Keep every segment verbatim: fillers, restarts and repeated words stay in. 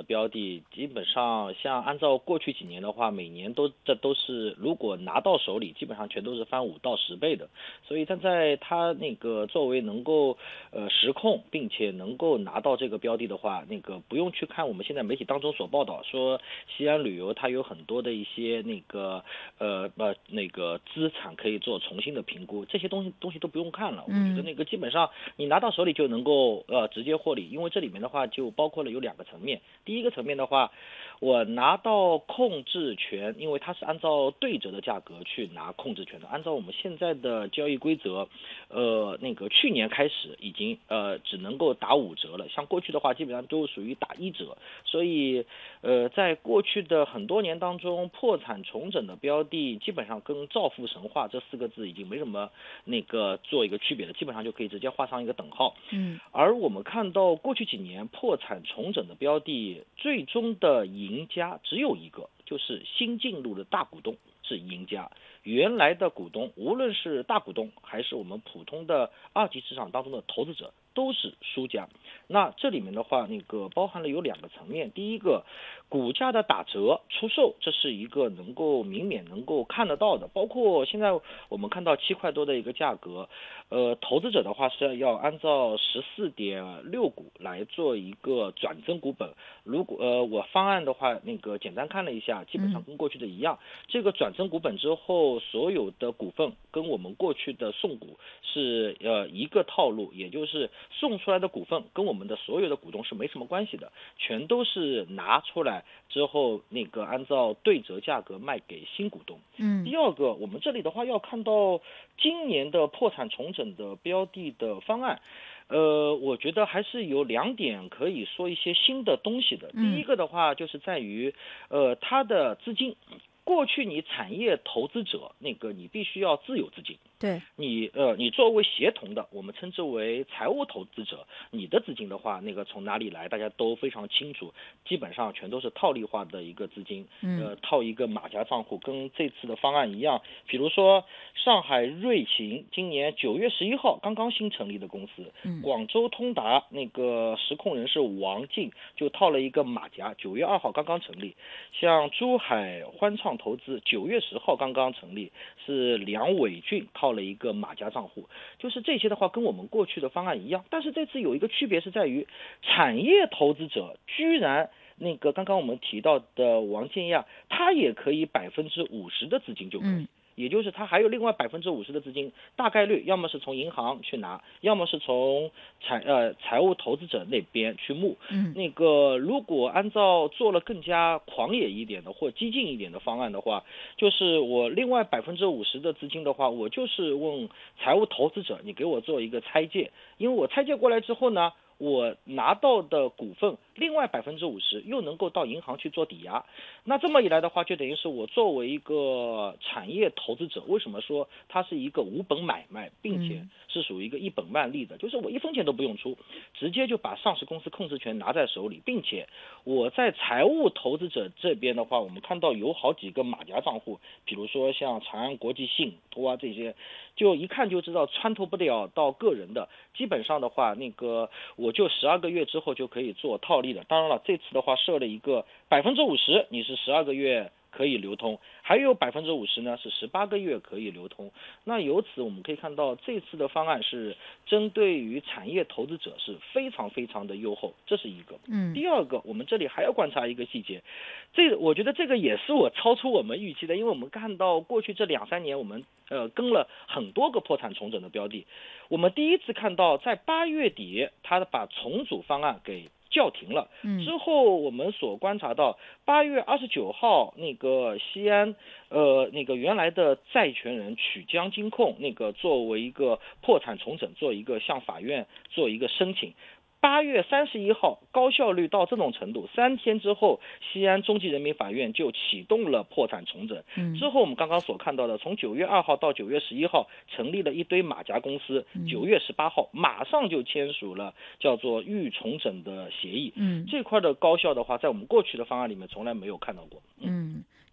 标的，基本上像按照过去几年的话，每年都这都是如果拿到手里，基本上全都是翻五到十倍的。所以站在它那个作为能够呃实控，并且能够拿到这个标的的话，那个不用去看我们现在媒体当中所报道说西安旅游它有很多的一些那个呃呃那个资产可以做重新的评估，这些东西东西都不用看了。我觉得那个基本上你拿到手里就能够呃直接获利，因为这里面的话就包括了有两个层面。第一个层面的话，我拿到控制权，因为它是按照对折的价格去拿控制权的。按照我们现在的交易规则，呃，那个去年开始已经呃只能够打五折了，像过去的话基本上都属于打一折。所以呃，在过去的很多年当中，破产重整的标的基本上跟造富神话这四个字已经没什么那个做一个区别了，基本上就可以直接画上一个等号。 嗯， 而我们看到过去几年破产重整的标的，最终的赢家只有一个，就是新进入的大股东是赢家，原来的股东无论是大股东还是我们普通的二级市场当中的投资者都是输家。那这里面的话，那个包含了有两个层面，第一个，股价的打折出售，这是一个能够明显能够看得到的，包括现在我们看到七块多的一个价格，呃，投资者的话是要按照十四点六股来做一个转增股本。如果呃我方案的话，那个简单看了一下，基本上跟过去的一样。这个转增股本之后，所有的股份跟我们过去的送股是呃一个套路，也就是送出来的股份跟我们的所有的股东是没什么关系的，全都是拿出来之后那个按照对折价格卖给新股东。 嗯， 第二个，我们这里的话要看到今年的破产重整的标的的方案。呃，我觉得还是有两点可以说一些新的东西的。第一个的话就是在于，呃，它的资金，过去你产业投资者那个你必须要自有资金。 对， 你呃，你作为协同的，我们称之为财务投资者，你的资金的话，那个从哪里来，大家都非常清楚，基本上全都是套利化的一个资金，呃，套一个马甲账户，跟这次的方案一样。比如说上海瑞行今年九月十一号刚刚新成立的公司，广州通达那个实控人是王进，就套了一个马甲，九月二号刚刚成立。像珠海欢创投资九月十号刚刚成立，是梁伟俊套了一个马甲账户，就是这些的话跟我们过去的方案一样，但是这次有一个区别是在于产业投资者居然那个刚刚我们提到的王建亚，他也可以百分之五十的资金就可以。嗯，也就是他还有另外百分之五十的资金，大概率要么是从银行去拿，要么是从财呃财务投资者那边去募。嗯，那个如果按照做了更加狂野一点的或激进一点的方案的话，就是我另外百分之五十的资金的话，我就是问财务投资者，你给我做一个拆借，因为我拆借过来之后呢，我拿到的股份另外百分之五十又能够到银行去做抵押。那这么一来的话，就等于是我作为一个产业投资者，为什么说它是一个无本买卖，并且是属于一个一本万利的，就是我一分钱都不用出，直接就把上市公司控制权拿在手里，并且我在财务投资者这边的话，我们看到有好几个马甲账户，比如说像长安国际信托啊这些，就一看就知道穿透不了到个人的，基本上的话那个我就十二个月之后就可以做套利了。当然了，这次的话设了一个百分之五十，你是十二个月可以流通，还有百分之五十呢是十八个月可以流通。那由此我们可以看到，这次的方案是针对于产业投资者是非常非常的优厚，这是一个。嗯，第二个，我们这里还要观察一个细节，这我觉得这个也是我超出我们预期的，因为我们看到过去这两三年我们呃跟了很多个破产重整的标的，我们第一次看到在八月底，他把重组方案给叫停了。之后我们所观察到，八月二十九号那个西安呃那个原来的债权人曲江金控那个作为一个破产重整做一个向法院做一个申请。八月三十一号，高效率到这种程度，三天之后，西安中级人民法院就启动了破产重整。嗯、之后我们刚刚所看到的，从九月二号到九月十一号，成立了一堆马甲公司。九月十八号，马上就签署了叫做预重整的协议。嗯，这块的高效的话，在我们过去的方案里面从来没有看到过。 嗯。嗯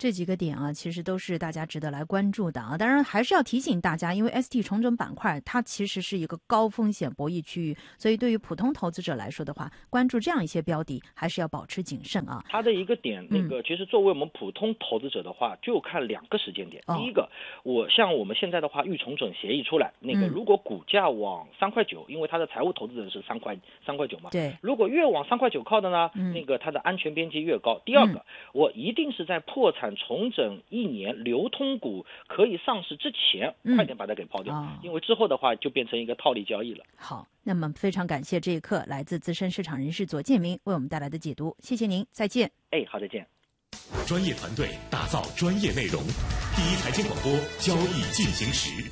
这几个点啊，其实都是大家值得来关注的啊。当然还是要提醒大家，因为 S T 重整板块它其实是一个高风险博弈区域，所以对于普通投资者来说的话，关注这样一些标的还是要保持谨慎啊。 它的一个点，那个其实作为我们普通投资者的话，就看两个时间点。 哦、 第一个，我像我们现在的话，预重整协议出来，那个如果股价往三块九，因为它的财务投资者是三块三块九嘛， 对， 如果越往三块九靠的呢， 嗯、 那个它的安全边际越高。第二个，嗯、我一定是在破产重整一年流通股可以上市之前， 嗯、 快点把它给抛掉、 哦， 因为之后的话就变成一个套利交易了。 好，那么非常感谢这一刻来自资深市场人士左建明为我们带来的解读，谢谢您，再见。 哎，好，再见。 专业团队打造专业内容，第一财经广播，交易进行时。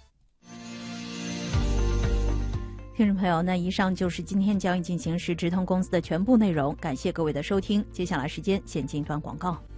听众朋友，那以上就是今天交易进行时直通公司的全部内容，感谢各位的收听。接下来时间先进一段广告。